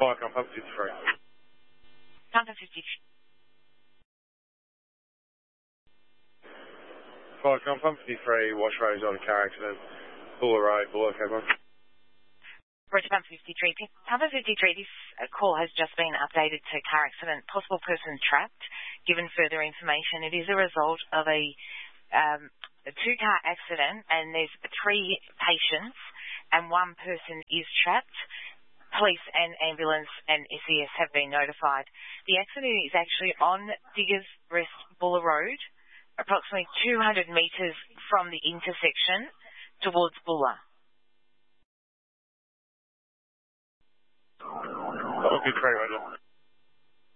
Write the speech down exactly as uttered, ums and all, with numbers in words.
Fire gun pump fifty-three. Pump fifty-three. Fire gun pump fifty-three, Wash Rose on car accident. Buller Road, Buller, okay, man. Roger, Pump fifty-three. Pump fifty-three, this call has just been updated to car accident. Possible person trapped. Given further information, it is a result of a, um, a two-car accident, and there's three patients, and one person is trapped. Police and ambulance and S E S have been notified. The accident is actually on Diggers Rest Buller Road, approximately two hundred metres from the intersection towards Buller. Okay, great, Roger.